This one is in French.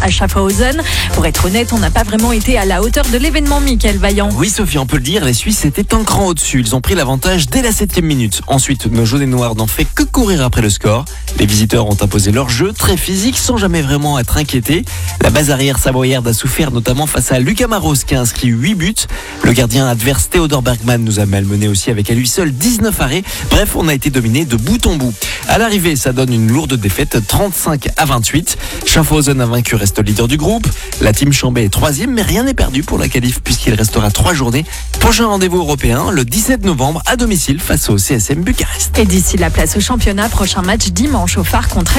à Schaffhausen. Pour être honnête, on n'a pas vraiment été à la hauteur de l'événement, Mickaël Vaillant. Oui Sophie, on peut le dire, les Suisses étaient un cran au-dessus. Ils ont pris l'avantage dès la 7e minute. Ensuite, nos jaunes et noirs n'ont fait que courir après le score. Les visiteurs ont imposé leur jeu, très physique, sans jamais vraiment être inquiétés. La base arrière savoyarde a souffert notamment face à Lucas Maros qui a inscrit 8 buts. Le gardien adverse Theodor Bergman nous a malmené aussi avec à lui seul 19 arrêts. Bref, on a été dominé de bout en bout. À l'arrivée, ça donne une lourde défaite, 35-28. Schaffhausen invaincu reste leader du groupe. La team Chambay est 3e, mais rien n'est perdu pour la qualif puisqu'il restera 3 journées. Prochain rendez-vous européen, le 17 novembre à domicile face au CSM Bucarest. Et d'ici la place au championnat, prochain match dimanche au Phare contre